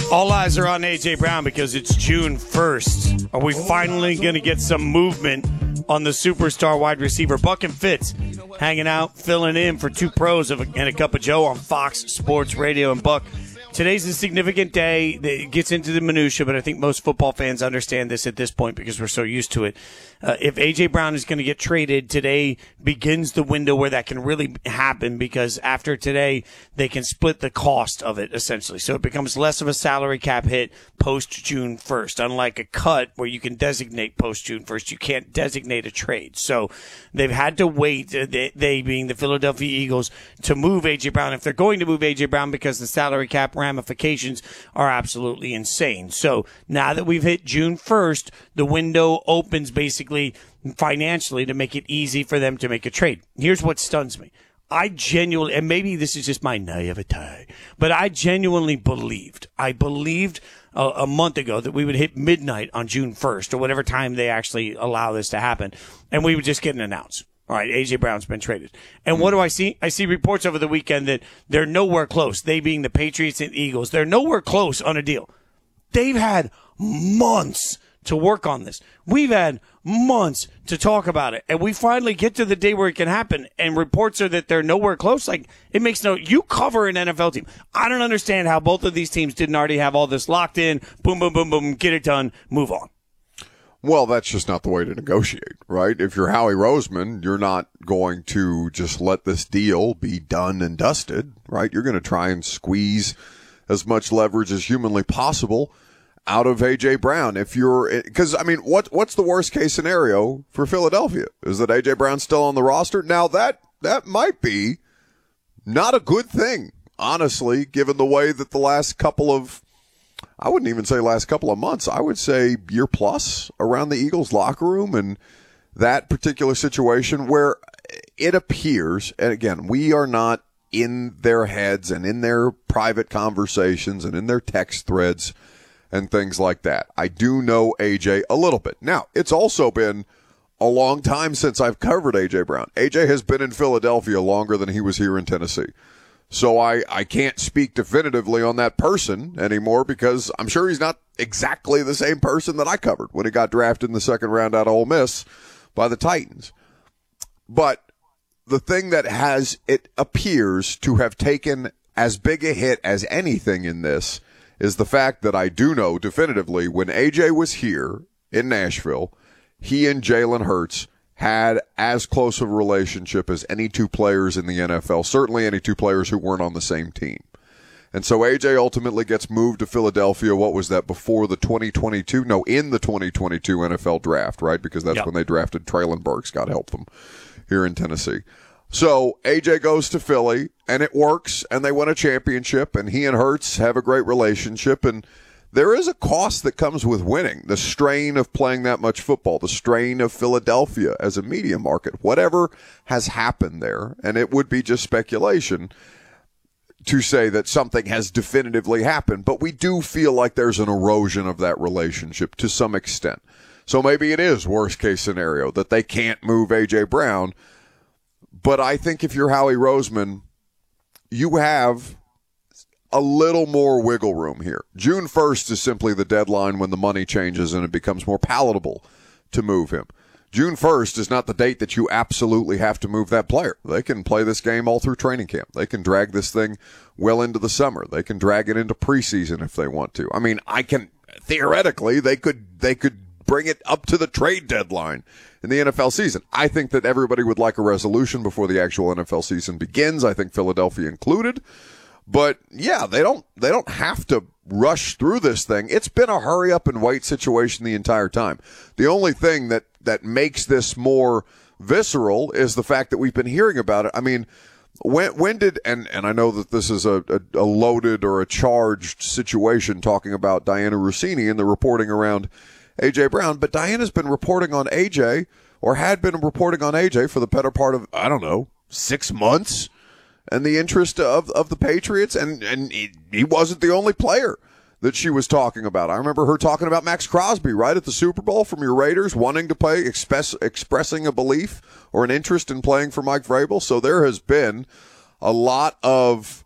All eyes are on A.J. Brown because it's June 1st. Are we finally going to get some movement on the superstar wide receiver? Buck and Fitz hanging out, filling in for two pros and a cup of Joe on Fox Sports Radio. And Buck, today's a significant day. It gets into the minutia, but I think most football fans understand this at this point because we're so used to it. If A.J. Brown is going to get traded, today begins the window where that can really happen because after today, they can split the cost of it, essentially. So it becomes less of a salary cap hit post-June 1st. Unlike a cut where you can designate post-June 1st, you can't designate a trade. So they've had to wait, they being the Philadelphia Eagles, to move A.J. Brown. If they're going to move A.J. Brown because the salary cap ramifications are absolutely insane. So now that we've hit June 1st, the window opens basically financially to make it easy for them to make a trade. Here's what stuns me. I genuinely, and maybe this is just my naivete, but I genuinely believed a month ago that we would hit midnight on June 1st or whatever time they actually allow this to happen, and we would just get an announce. All right, A.J. Brown's been traded. And what do I see? I see reports over the weekend that they're nowhere close. They being the Patriots and Eagles. They're nowhere close on a deal. They've had months to work on this. We've had months to talk about it. And we finally get to the day where it can happen. And reports are that they're nowhere close. Like, it makes you cover an NFL team. I don't understand how both of these teams didn't already have all this locked in. Boom, boom, boom, boom, get it done, move on. Well, that's just not the way to negotiate, right? If you're Howie Roseman, you're not going to just let this deal be done and dusted, right? You're going to try and squeeze as much leverage as humanly possible out of A.J. Brown. Because, I mean, what's the worst case scenario for Philadelphia? Is that A.J. Brown's still on the roster? Now, that might be not a good thing, honestly, given the way that the last couple of, I wouldn't even say last couple of months, I would say year plus around the Eagles locker room and that particular situation where it appears, and again, we are not in their heads and in their private conversations and in their text threads and things like that. I do know AJ a little bit. Now, it's also been a long time since I've covered AJ Brown. AJ has been in Philadelphia longer than he was here in Tennessee. So I can't speak definitively on that person anymore because I'm sure he's not exactly the same person that I covered when he got drafted in the second round out of Ole Miss by the Titans. But the thing that it appears to have taken as big a hit as anything in this is the fact that I do know definitively when AJ was here in Nashville, he and Jalen Hurts had as close of a relationship as any two players in the NFL, certainly any two players who weren't on the same team. And so AJ ultimately gets moved to Philadelphia. What was that, before the 2022? No, in the 2022 NFL draft, right? Because that's when they drafted Traylon Burks, God help them, here in Tennessee. So AJ goes to Philly, and it works, and they win a championship, and he and Hurts have a great relationship, and there is a cost that comes with winning, the strain of playing that much football, the strain of Philadelphia as a media market, whatever has happened there, and it would be just speculation to say that something has definitively happened, but we do feel like there's an erosion of that relationship to some extent. So maybe it is worst case scenario that they can't move A.J. Brown. But I think if you're Howie Roseman, you have a little more wiggle room here. June 1st is simply the deadline when the money changes and it becomes more palatable to move him. June 1st is not the date that you absolutely have to move that player. They can play this game all through training camp. They can drag this thing well into the summer. They can drag it into preseason if they want to. I mean, theoretically, they could bring it up to the trade deadline in the NFL season. I think that everybody would like a resolution before the actual NFL season begins. I think Philadelphia included. But yeah, they don't have to rush through this thing. It's been a hurry up and wait situation the entire time. The only thing that makes this more visceral is the fact that we've been hearing about it. I mean, when did, and I know that this is a loaded or a charged situation talking about Diana Rossini and the reporting around A.J. Brown, but Diana's been reporting on A.J. or had been reporting on A.J. for the better part of, 6 months, and the interest of the Patriots, and he wasn't the only player that she was talking about. I remember her talking about Max Crosby right at the Super Bowl from your Raiders, wanting to play, expressing a belief or an interest in playing for Mike Vrabel. So there has been a lot of